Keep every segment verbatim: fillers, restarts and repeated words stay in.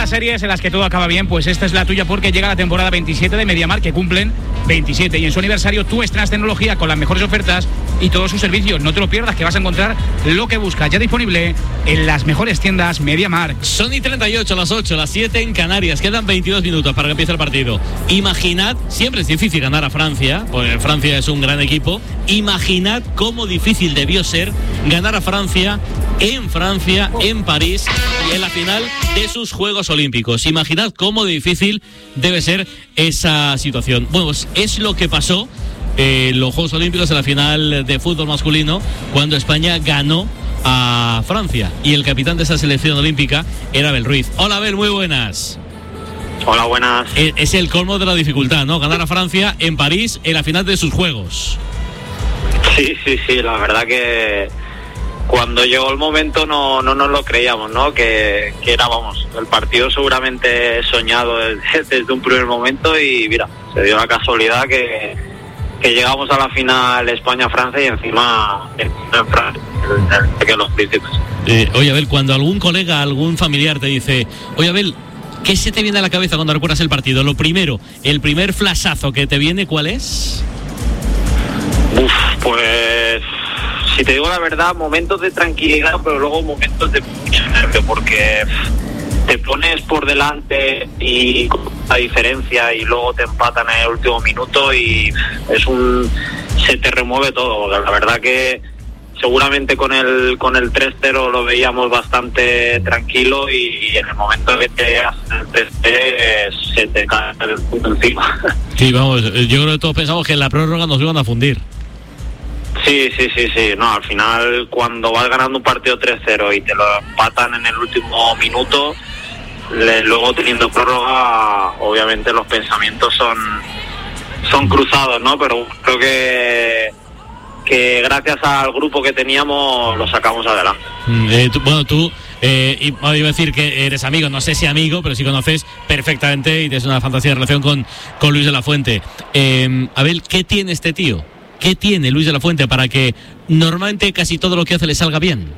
series en las que todo acaba bien, pues esta es la tuya, porque llega la temporada veintisiete de MediaMarkt, que cumplen veintisiete, y en su aniversario tú estrenas tecnología con las mejores ofertas y todos sus servicios. No te lo pierdas, que vas a encontrar lo que buscas, ya disponible en las mejores tiendas MediaMarkt. Son y treinta y ocho, las ocho, las siete en Canarias. Quedan veintidós minutos para que empiece el partido. Imaginad, siempre es difícil ganar a Francia, porque Francia es un gran equipo. Imaginad cómo difícil debió ser ganar a Francia en Francia, en París, y en la final de sus Juegos Olímpicos. Imaginad cómo difícil debe ser esa situación. Bueno, pues es lo que pasó en los Juegos Olímpicos, en la final de fútbol masculino, cuando España ganó a Francia, y el capitán de esa selección olímpica era Abel Ruiz. Hola, Abel, muy buenas. Hola, buenas. Es, es el colmo de la dificultad, ¿no? Ganar a Francia en París en la final de sus Juegos. Sí, sí, sí, la verdad que cuando llegó el momento no, no nos lo creíamos, ¿no? Que, que era, vamos, el partido seguramente soñado desde, desde un primer momento, y mira, se dio la casualidad que, que llegamos a la final España-Francia y encima en Francia, que los príncipes. Eh, oye, Abel, cuando algún colega, algún familiar te dice, oye, Abel, ¿qué se te viene a la cabeza cuando recuerdas el partido? Lo primero, el primer flashazo que te viene, ¿cuál es? Uf, pues si te digo la verdad, momentos de tranquilidad, pero luego momentos de mucho nervio, porque te pones por delante y con la diferencia y luego te empatan en el último minuto y es un se te remueve todo. La verdad que seguramente con el con el tres cero lo veíamos bastante tranquilo, y en el momento que te hacen el tres cero se te cae el punto encima. Sí, vamos, yo creo que todos pensamos que en la prórroga nos iban a fundir. Sí, sí, sí, sí. No, al final cuando vas ganando un partido tres cero y te lo empatan en el último minuto, le, luego teniendo prórroga, obviamente los pensamientos son son cruzados, ¿no? Pero creo que que gracias al grupo que teníamos lo sacamos adelante. Eh, tú, bueno, tú, eh, iba a decir que eres amigo, no sé si amigo, pero sí conoces perfectamente y tienes una fantasía de relación con, con Luis de la Fuente. Eh, Abel, ¿qué tiene este tío? ¿Qué tiene Luis de la Fuente para que normalmente casi todo lo que hace le salga bien?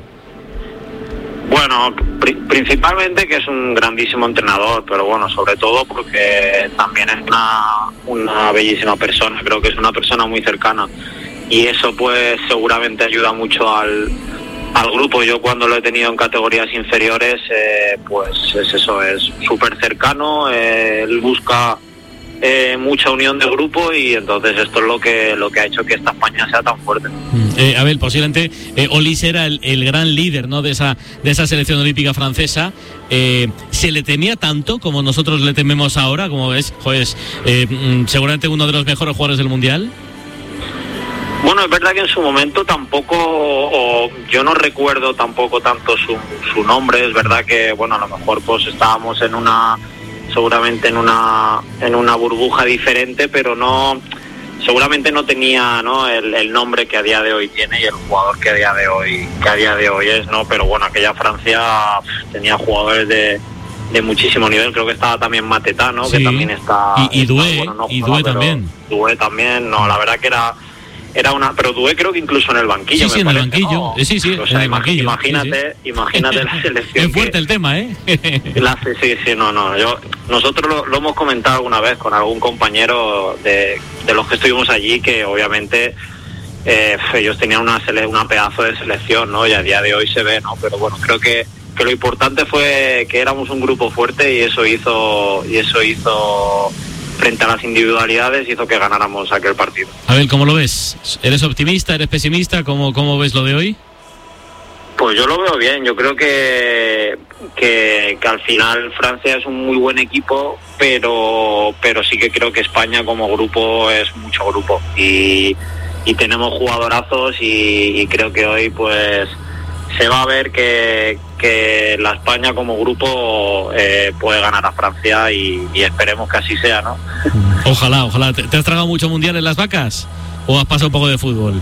Bueno, pr- principalmente que es un grandísimo entrenador, pero bueno, sobre todo porque también es una, una bellísima persona. Creo que es una persona muy cercana, y eso pues seguramente ayuda mucho al, al grupo. Yo cuando lo he tenido en categorías inferiores, eh, pues es eso, es súper cercano, eh, él busca eh, mucha unión de grupo, y entonces esto es lo que lo que ha hecho que esta España sea tan fuerte. Eh, Abel, posiblemente eh, Olis era el, el gran líder, ¿no?, de esa de esa selección olímpica francesa. Eh, ¿Se le temía tanto como nosotros le tememos ahora? Como ves, pues, eh, seguramente uno de los mejores jugadores del Mundial. Bueno, es verdad que en su momento tampoco, o yo no recuerdo tampoco tanto su, su nombre. Es verdad que, bueno, a lo mejor pues estábamos en una, seguramente en una en una burbuja diferente, pero no, seguramente no tenía, ¿no?, el, el nombre que a día de hoy tiene y el jugador que a día de hoy que a día de hoy es, ¿no? Pero bueno, aquella Francia tenía jugadores de de muchísimo nivel. Creo que estaba también Mateta, ¿no? Sí. Que también está y, y está, Doué, bueno, no y juega, Doué también. Doué también, no, la verdad que era Era una, pero Doué creo que incluso en el banquillo. Sí, sí, me en parece, el banquillo. ¿no? Sí, sí, o sea, en el banquillo. Imagínate, sí, sí. imagínate la selección. Es fuerte que, el tema, ¿eh? la, sí, sí, no, no. Yo, nosotros lo, lo hemos comentado alguna vez con algún compañero de, de los que estuvimos allí, que obviamente eh, ellos tenían una, sele, una pedazo de selección, ¿no? Y a día de hoy se ve, ¿no? Pero bueno, creo que, que lo importante fue que éramos un grupo fuerte, y eso hizo, y eso hizo. Frente a las individualidades, hizo que ganáramos aquel partido. A ver, ¿cómo lo ves? ¿Eres optimista? ¿Eres pesimista? ¿Cómo, cómo ves lo de hoy? Pues yo lo veo bien. Yo creo que, que que al final Francia es un muy buen equipo, pero pero sí que creo que España como grupo es mucho grupo, y, y tenemos jugadorazos, y, y creo que hoy pues se va a ver que, que la España como grupo eh, puede ganar a Francia, y, y esperemos que así sea, ¿no? Ojalá, ojalá. ¿Te, te has tragado mucho mundial en las vacas? ¿O has pasado un poco de fútbol?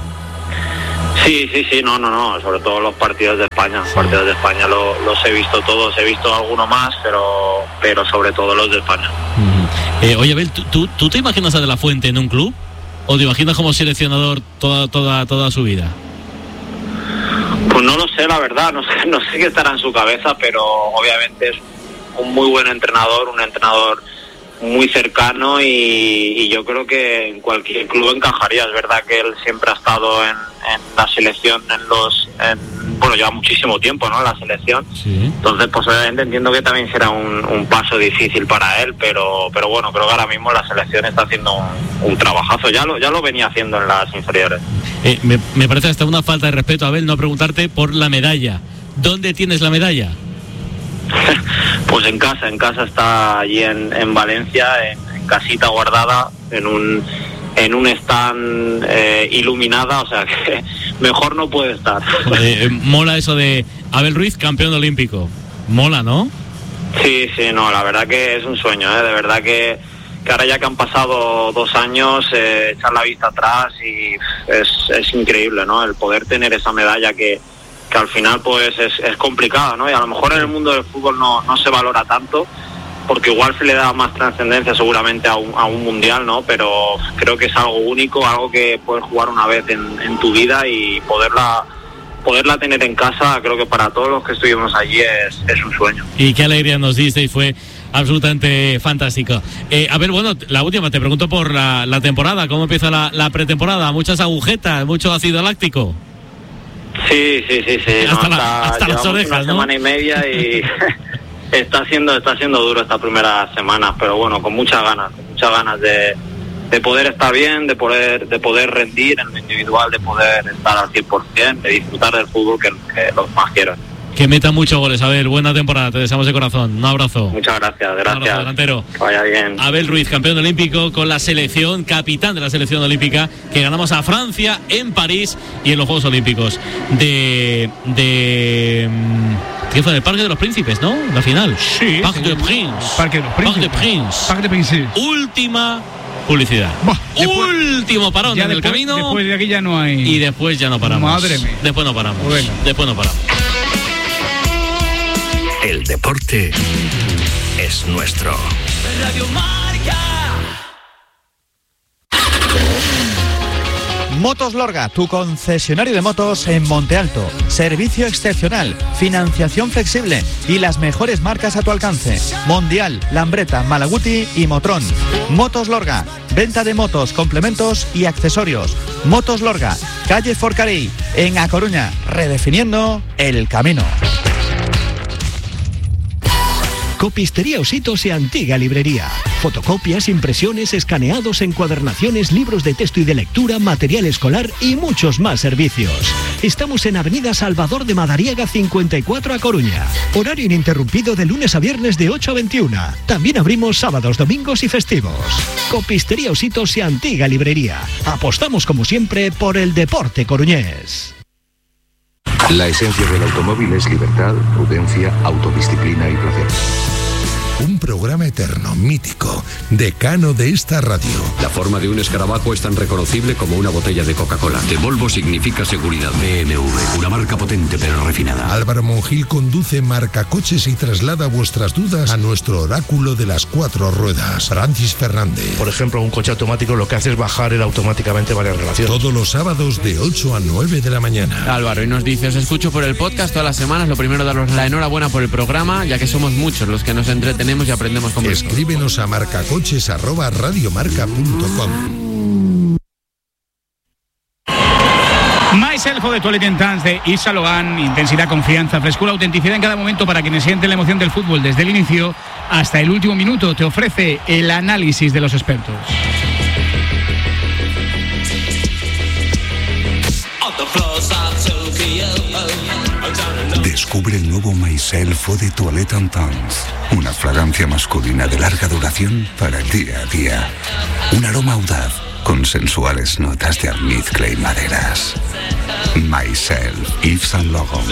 Sí, sí, sí, no, no, no, sobre todo los partidos de España. Los partidos de España lo, los he visto todos, he visto alguno más, pero pero sobre todo los de España. Mm. Eh, oye, Abel, ¿tú, tú, ¿tú te imaginas a De la Fuente en un club? ¿O te imaginas como seleccionador toda, toda, toda su vida? Pues no lo sé, la verdad, no sé, no sé qué estará en su cabeza, pero obviamente es un muy buen entrenador, un entrenador muy cercano y, y yo creo que en cualquier club encajaría. Es verdad que él siempre ha estado en, en la selección, en los en, bueno, lleva muchísimo tiempo, ¿no?, en la selección. Sí. Entonces, pues obviamente entiendo que también será un, un paso difícil para él, pero pero bueno, creo que ahora mismo la selección está haciendo un, un trabajazo. Ya lo ya lo venía haciendo en las inferiores. Eh, me, me parece hasta una falta de respeto, Abel, no preguntarte por la medalla. ¿Dónde tienes la medalla? Pues en casa, en casa está allí en, en Valencia, en, en casita guardada, en un en un stand eh, iluminada, o sea que mejor no puede estar. Eh, mola eso de Abel Ruiz, campeón olímpico. Mola, ¿no? Sí, sí, no, la verdad que es un sueño, ¿eh? De verdad que, que ahora ya que han pasado dos años, eh, echar la vista atrás y es, es increíble, ¿no? El poder tener esa medalla que que al final pues es, es complicado, ¿no? Y a lo mejor en el mundo del fútbol no, no se valora tanto, porque igual se le da más trascendencia seguramente a un, a un mundial, ¿no? Pero creo que es algo único, algo que puedes jugar una vez en, en tu vida y poderla poderla tener en casa, creo que para todos los que estuvimos allí es, es un sueño. Y qué alegría nos diste y fue absolutamente fantástico. Eh, a ver, bueno, la última, te pregunto por la, la temporada, ¿cómo empieza la, la pretemporada? ¿Muchas agujetas, mucho ácido láctico? Sí, sí, sí, sí. Hasta, no, la, hasta, hasta las orejas, una ¿no? semana y media y está siendo está siendo duro esta primera semana, pero bueno, con muchas ganas, con muchas ganas de, de poder estar bien, de poder de poder rendir en lo individual, de poder estar al cien por ciento, de disfrutar del fútbol que, que los más quiero. Que meta muchos goles, Abel, buena temporada, te deseamos de corazón, un abrazo. Muchas gracias, gracias. Un abrazo, delantero. Que vaya bien. Abel Ruiz, campeón olímpico con la selección, capitán de la selección olímpica, que ganamos a Francia en París y en los Juegos Olímpicos de... de ¿qué fue? Del Parque de los Príncipes, ¿no? La final. Sí. Parc sí. de Prince. Parque de los Príncipes. Parc de Prince. Parc de Prince. Última publicidad. Bah, después, Último parón ya en después, el camino. Después de aquí ya no hay. Y después ya no paramos. Madre mía. Después no paramos. Bueno. Después no paramos. El deporte es nuestro. Radio Marca. Motos Lorga, tu concesionario de motos en Monte Alto. Servicio excepcional, financiación flexible y las mejores marcas a tu alcance. Mondial, Lambretta, Malaguti y Motrón. Motos Lorga, venta de motos, complementos y accesorios. Motos Lorga, calle Forcarey, en A Coruña, redefiniendo el camino. Copistería Ositos y Antigua Librería. Fotocopias, impresiones, escaneados, encuadernaciones, libros de texto y de lectura, material escolar y muchos más servicios. Estamos en Avenida Salvador de Madariaga cincuenta y cuatro, A Coruña. Horario ininterrumpido de lunes a viernes de ocho a veintiuna. También abrimos sábados, domingos y festivos. Copistería Ositos y Antigua Librería. Apostamos como siempre por el deporte coruñés. La esencia del automóvil es libertad, prudencia, autodisciplina y placer. Un programa eterno, mítico, decano de esta radio. La forma de un escarabajo es tan reconocible como una botella de Coca-Cola. De Volvo significa seguridad. B M W, una marca potente pero refinada. Álvaro Monjil conduce Marcacoches y traslada vuestras dudas a nuestro oráculo de las cuatro ruedas, Francis Fernández. Por ejemplo, un coche automático lo que hace es bajar él automáticamente varias relaciones. Todos los sábados de ocho a nueve de la mañana. Álvaro, y nos dice, os escucho por el podcast todas las semanas. Lo primero, daros la enhorabuena por el programa, ya que somos muchos los que nos entretenemos y aprendemos con vosotros. Escríbenos a marcacoches arroba radiomarca punto com. Myself de Toilet and Trans de Isa Logan. Intensidad, confianza, frescura, autenticidad en cada momento para quienes sienten la emoción del fútbol desde el inicio hasta el último minuto. Te ofrece el análisis de los expertos. Descubre el nuevo Myself de Toilette and Trans. Una fragancia masculina de larga duración para el día a día. Un aroma audaz con sensuales notas de almizcle y maderas. Myself, Yves Saint Laurent.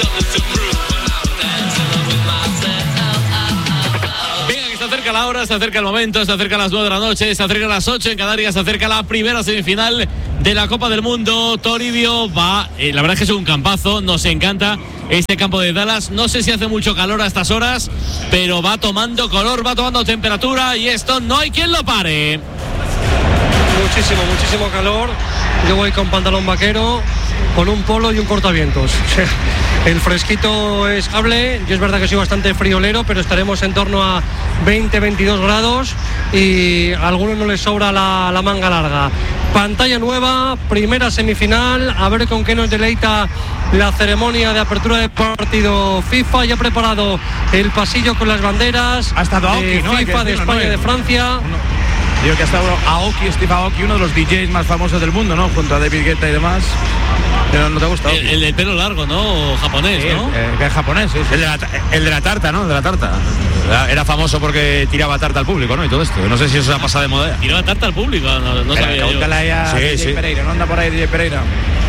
Se acerca la hora, se acerca el momento, se acerca las nueve de la noche, se acerca las ocho en Canarias, se acerca la primera semifinal de la Copa del Mundo. Toribio va, eh, la verdad es que es un campazo, nos encanta este campo de Dallas. No sé si hace mucho calor a estas horas, pero va tomando color, va tomando temperatura y esto no hay quien lo pare. Muchísimo, muchísimo calor. Yo voy con pantalón vaquero, con un polo y un cortavientos. el fresquito es hable. Yo es verdad que soy bastante friolero, pero estaremos en torno a veinte, veintidós grados y a algunos no les sobra la, la manga larga. Pantalla nueva, primera semifinal, a ver con qué nos deleita la ceremonia de apertura de partido FIFA. Ya preparado el pasillo con las banderas. Ha estado Aoki, de ¿no? FIFA, de España, ¿no? de Francia. Uno. Digo que ha estado Aoki, Steve Aoki, uno de los D Js más famosos del mundo, ¿no? Junto a David Guetta y demás. Pero no te ha gustado. El, el del pelo largo, ¿no? O japonés, sí, ¿no? El, el, el japonés, sí, sí. El de, la, el de la tarta, ¿no? El de la tarta. Era, era famoso porque tiraba tarta al público, ¿no? Y todo esto. No sé si eso se ha pasado de moda. Tiraba tarta al público, no, no sabía yo. Pregúntale a sí, D J sí. Pereira, ¿no anda por ahí D J Pereira?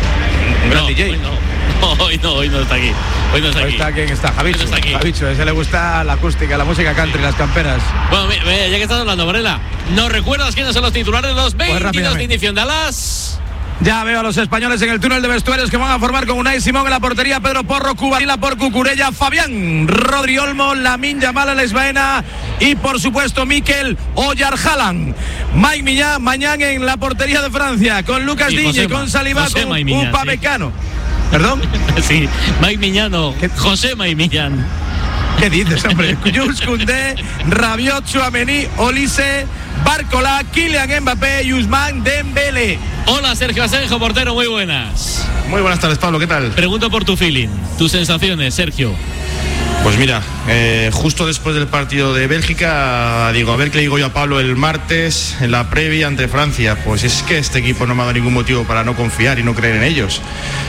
Un gran no, D J. Hoy no. hoy no, hoy no está aquí. Hoy no está Hoy aquí. está quién está, Javicho. Hoy no está aquí. Javicho, a ese le gusta la acústica, la música country, las camperas. Bueno, ya que estás hablando, Varela, ¿nos recuerdas quiénes son los titulares de los veintidós de inicio en Dallas? Ya veo a los españoles en el túnel de vestuarios que van a formar con Unai Simón en la portería, Pedro Porro, Cubanila por Cucurella, Fabián, Rodri Olmo, Lamine Yamal, Alex Baena y por supuesto Mikel Oyarzabal. Mike Millán, Mañán en la portería de Francia, con Lucas Digne, con Saliba, con Upamecano. Sí. ¿Perdón? Sí, Mike Miñano, José Mike Millán. ¿Qué dices, hombre? Jules Koundé, Rabiot, Tchouaméni, Olise, Barcola, Kylian Mbappé y Ousmane Dembélé. Hola, Sergio Asenjo, portero, muy buenas. Muy buenas tardes, Pablo, ¿qué tal? Pregunto por tu feeling, tus sensaciones, Sergio. Pues mira, eh, justo después del partido de Bélgica, digo, a ver qué le digo yo a Pablo el martes en la previa ante Francia. Pues es que este equipo no me ha dado ningún motivo para no confiar y no creer en ellos.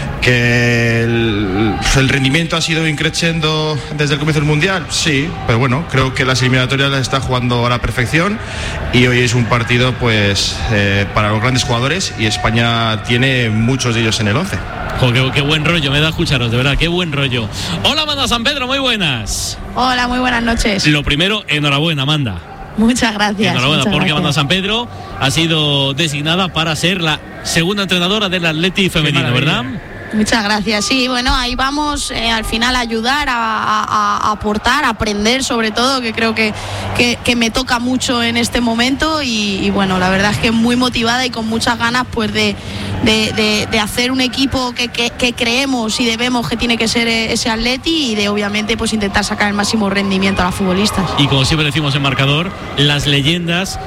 Que el, el rendimiento ha sido increciendo desde el comienzo del Mundial, sí, pero bueno, creo que las eliminatorias las está jugando a la perfección y hoy es un partido pues eh, para los grandes jugadores y España tiene muchos de ellos en el once. Oh, qué, qué buen rollo, me da escucharos, de verdad, qué buen rollo. Hola, Amanda San Pedro, muy buenas. Hola, muy buenas noches. Lo primero, enhorabuena, Amanda. Muchas gracias. Enhorabuena, muchas porque gracias. Amanda San Pedro ha sido designada para ser la segunda entrenadora del Atleti femenino, ¿verdad? Muchas gracias. Sí, bueno, ahí vamos eh, al final a ayudar, a, a, a aportar, a aprender sobre todo, que creo que, que, que me toca mucho en este momento y, y bueno, la verdad es que muy motivada y con muchas ganas pues de, de, de, de hacer un equipo que, que, que creemos y debemos que tiene que ser ese Atleti y de obviamente pues intentar sacar el máximo rendimiento a las futbolistas. Y como siempre decimos en marcador, las leyendas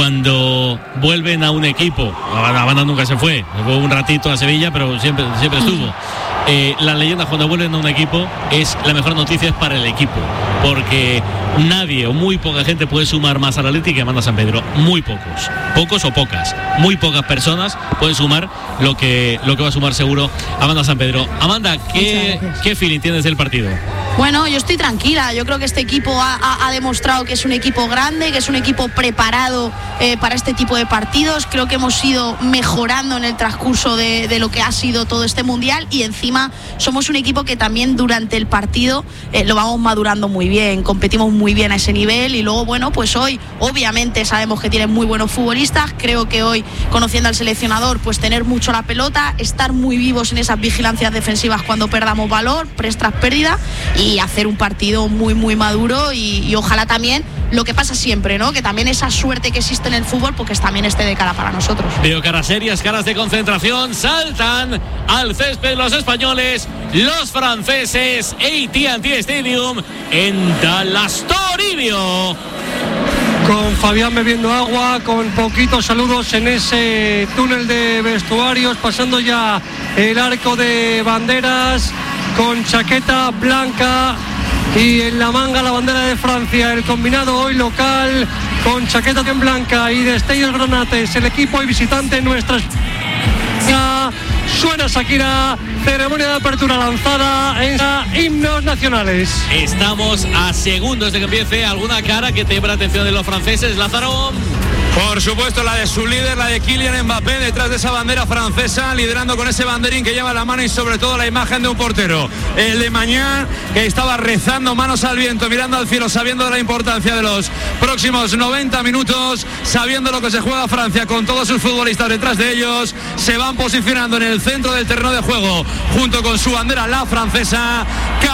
cuando vuelven a un equipo, la banda nunca se fue, fue un ratito a Sevilla, pero siempre, siempre estuvo. Eh, las leyendas cuando vuelven a un equipo es la mejor noticia es para el equipo, porque nadie o muy poca gente puede sumar más al Atleti que Amanda San Pedro, muy pocos, pocos o pocas, muy pocas personas pueden sumar lo que lo que va a sumar seguro Amanda San Pedro. Amanda, ¿qué, ¿qué feeling tienes del partido? Bueno, yo estoy tranquila, yo creo que este equipo ha, ha, ha demostrado que es un equipo grande, que es un equipo preparado eh, para este tipo de partidos, creo que hemos ido mejorando en el transcurso de, de lo que ha sido todo este Mundial y encima somos un equipo que también durante el partido eh, lo vamos madurando muy bien, competimos muy bien a ese nivel y luego bueno, pues hoy obviamente sabemos que tienen muy buenos futbolistas, creo que hoy conociendo al seleccionador pues tener mucho la pelota, estar muy vivos en esas vigilancias defensivas cuando perdamos valor, pres tras pérdida y y hacer un partido muy muy maduro y, y ojalá también lo que pasa siempre, ¿no? Que también esa suerte que existe en el fútbol pues también esté de cara para nosotros. Veo caras serias, caras de concentración, saltan al césped los españoles, los franceses, A T and T Stadium en Dallas, Toribio. Con Fabián bebiendo agua, con poquitos saludos en ese túnel de vestuarios, pasando ya el arco de banderas, con chaqueta blanca y en la manga la bandera de Francia, el combinado hoy local, con chaqueta en blanca y destellos granates, el equipo y visitante nuestras. Suena Shakira, ceremonia de apertura lanzada en himnos nacionales. Estamos a segundos de que empiece. ¿Alguna cara que te llame la atención de los franceses, Lázaro? Por supuesto, la de su líder, la de Kylian Mbappé, detrás de esa bandera francesa, liderando con ese banderín que lleva la mano y sobre todo la imagen de un portero. El de Mañán, que estaba rezando manos al viento, mirando al cielo, sabiendo de la importancia de los próximos noventa minutos, sabiendo lo que se juega Francia con todos sus futbolistas detrás de ellos, se van posicionando en el centro del terreno de juego, junto con su bandera, la francesa.